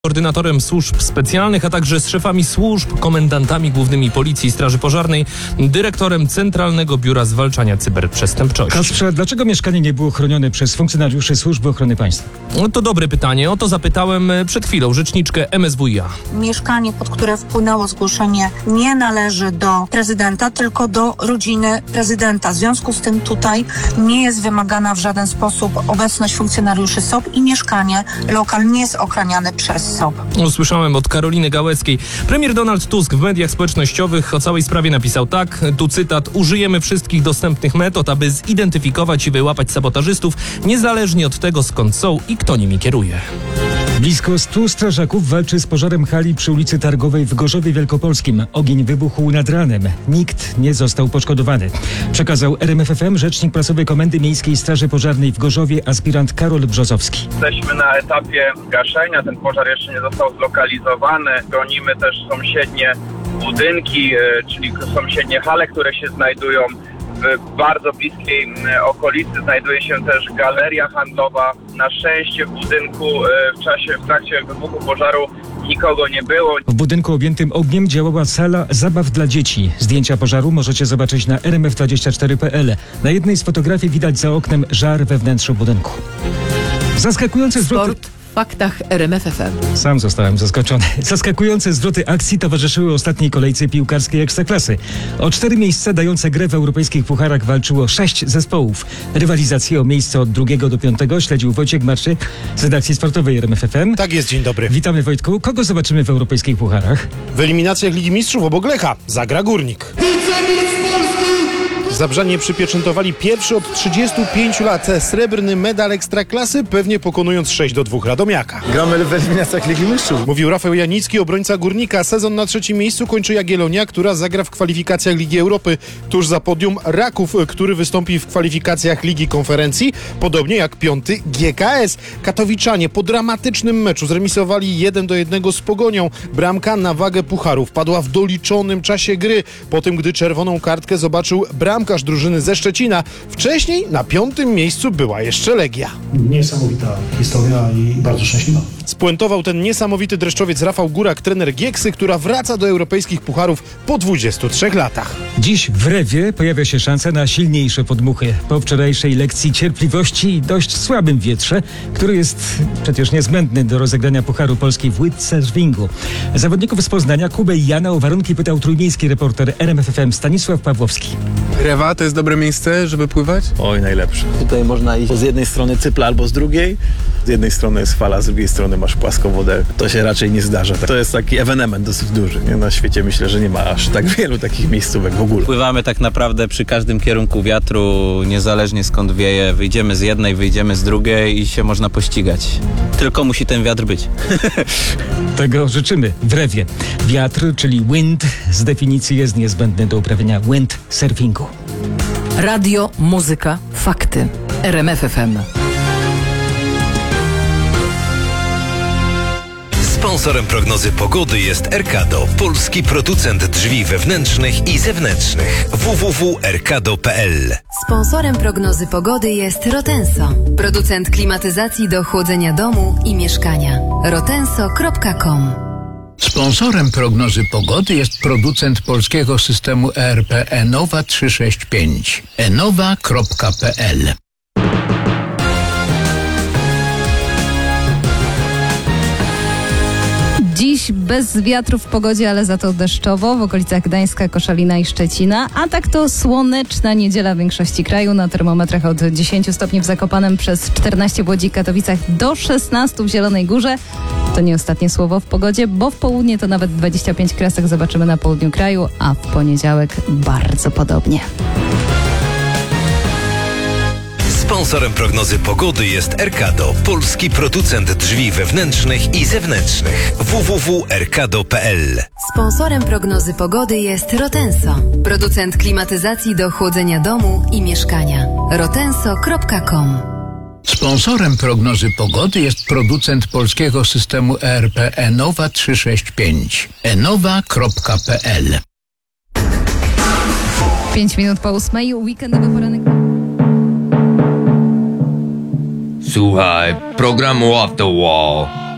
Koordynatorem służb specjalnych, a także z szefami służb, komendantami głównymi Policji i Straży Pożarnej, dyrektorem Centralnego Biura Zwalczania Cyberprzestępczości. Kasprze, dlaczego mieszkanie nie było chronione przez funkcjonariuszy Służby Ochrony Państwa? No to dobre pytanie. O to zapytałem przed chwilą rzeczniczkę MSWiA. Mieszkanie, pod które wpłynęło zgłoszenie, nie należy do prezydenta, tylko do rodziny prezydenta. W związku z tym tutaj nie jest wymagana w żaden sposób obecność funkcjonariuszy SOP i mieszkanie, lokal nie jest ochraniany przez SOP. Usłyszałem od Karoliny Gałeckiej. Premier Donald Tusk w mediach społecznościowych o całej sprawie napisał tak, tu cytat: użyjemy wszystkich dostępnych metod, aby zidentyfikować i wyłapać sabotażystów, niezależnie od tego, skąd są i kto nimi kieruje. Blisko 100 strażaków walczy z pożarem hali przy ulicy Targowej w Gorzowie Wielkopolskim. Ogień wybuchł nad ranem. Nikt nie został poszkodowany. Przekazał RMFFM rzecznik prasowy Komendy Miejskiej Straży Pożarnej w Gorzowie, aspirant Karol Brzozowski. Jesteśmy na etapie gaszenia. Ten pożar jeszcze nie został zlokalizowany. Chronimy też sąsiednie budynki, czyli sąsiednie hale, które się znajdują w bardzo bliskiej okolicy. Znajduje się też galeria handlowa. Na szczęście w budynku w trakcie wybuchu pożaru nikogo nie było. W budynku objętym ogniem działała sala zabaw dla dzieci. Zdjęcia pożaru możecie zobaczyć na rmf24.pl. Na jednej z fotografii widać za oknem żar we wnętrzu budynku. Zaskakujące zwroty... W faktach RMF FM. Sam zostałem zaskoczony. Zaskakujące zwroty akcji towarzyszyły ostatniej kolejce piłkarskiej Ekstraklasy. O 4 miejsca dające grę w europejskich pucharach walczyło 6 zespołów. Rywalizację o miejsce od 2 do 5 śledził Wojciech Marczyk z redakcji sportowej RMF FM. Tak jest, dzień dobry. Witamy, Wojtku. Kogo zobaczymy w europejskich pucharach? W eliminacjach Ligi Mistrzów obok Lecha zagra Górnik. Zabrzanie przypieczętowali pierwszy od 35 lat srebrny medal Ekstraklasy, pewnie pokonując 6-2 Radomiaka. Gramy w eliminacjach Ligi Mistrzów. Mówił Rafał Janicki, obrońca Górnika. Sezon na 3. miejscu kończy Jagiellonia, która zagra w kwalifikacjach Ligi Europy. Tuż za podium Raków, który wystąpi w kwalifikacjach Ligi Konferencji, podobnie jak 5. GKS. Katowiczanie po dramatycznym meczu zremisowali 1-1 z Pogonią. Bramka na wagę pucharów padła w doliczonym czasie gry, po tym gdy czerwoną kartkę zobaczył bramkarz drużyny ze Szczecina. Wcześniej na 5. miejscu była jeszcze Legia. Niesamowita historia i bardzo szczęśliwa. Spuentował ten niesamowity dreszczowiec Rafał Górak, trener Gieksy, która wraca do europejskich pucharów po 23 latach. Dziś w Rewie pojawia się szansa na silniejsze podmuchy. Po wczorajszej lekcji cierpliwości i dość słabym wietrze, który jest przecież niezbędny do rozegrania Pucharu Polski w windsurfingu. Zawodników z Poznania, Kubę i Jana, o warunki pytał trójmiejski reporter RMFFM Stanisław Pawłowski. Rewa to jest dobre miejsce, żeby pływać? Oj, najlepsze. Tutaj można iść z jednej strony cypla albo z drugiej. Z jednej strony jest fala, z drugiej strony masz płaską wodę. To się raczej nie zdarza. To jest taki ewenement dosyć duży. Na świecie myślę, że nie ma aż tak wielu takich miejscówek w ogóle. Pływamy tak naprawdę przy każdym kierunku wiatru, niezależnie skąd wieje. Wyjdziemy z jednej, wyjdziemy z drugiej i się można pościgać. Tylko musi ten wiatr być. Tego życzymy w Rewie. Wiatr, czyli wind, z definicji jest niezbędny do uprawiania windsurfingu. Radio, muzyka, fakty. RMF FM. Sponsorem prognozy pogody jest Erkado, polski producent drzwi wewnętrznych i zewnętrznych. www.erkado.pl. Sponsorem prognozy pogody jest Rotenso, producent klimatyzacji do chłodzenia domu i mieszkania. rotenso.com. Sponsorem prognozy pogody jest producent polskiego systemu ERP Enowa 365. enowa.pl. Dziś bez wiatru w pogodzie, ale za to deszczowo w okolicach Gdańska, Koszalina i Szczecina. A tak to słoneczna niedziela w większości kraju. Na termometrach od 10 stopni w Zakopanem, przez 14 w Łodzi i Katowicach do 16 w Zielonej Górze. To nie ostatnie słowo w pogodzie, bo w południe to nawet 25 kresek zobaczymy na południu kraju, a w poniedziałek bardzo podobnie. Sponsorem prognozy pogody jest Erkado, polski producent drzwi wewnętrznych i zewnętrznych. www.erkado.pl. Sponsorem prognozy pogody jest Rotenso, producent klimatyzacji do chłodzenia domu i mieszkania. rotenso.com. Sponsorem prognozy pogody jest producent polskiego systemu ERP Enowa 365. enowa.pl. 5 minut po 8, weekendowy poranek. Słuchaj, programu Off the Wall.